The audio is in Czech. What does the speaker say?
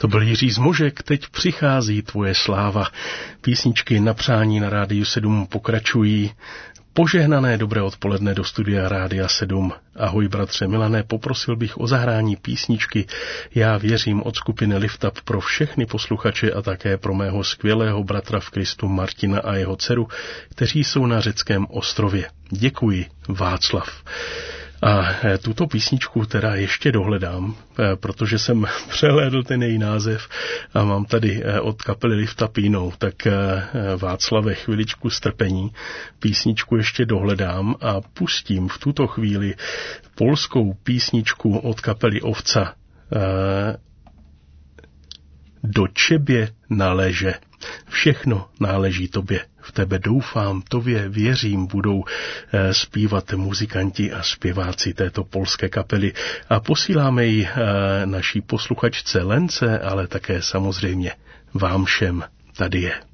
To byl Jiří Zmožek, teď přichází tvoje sláva. Písničky na přání na Rádiu 7 pokračují. Požehnané dobré odpoledne do studia Rádia 7. Ahoj bratře Milané, poprosil bych o zahrání písničky Já věřím od skupiny Lift Up pro všechny posluchače a také pro mého skvělého bratra v Kristu Martina a jeho dceru, kteří jsou na řeckém ostrově. Děkuji, Václav. A tuto písničku teda ještě dohledám, protože jsem přehlédl ten její název a mám tady od kapely Lift Up jinou. Tak Václave, chviličku strpení, písničku ještě dohledám a pustím v tuto chvíli polskou písničku od kapely Ovca Do Čebě naleže. Všechno náleží tobě. V tebe doufám, tobě věřím, budou zpívat muzikanti a zpěváci této polské kapely. A posíláme ji naší posluchačce Lence, ale také samozřejmě vám všem. Tady je.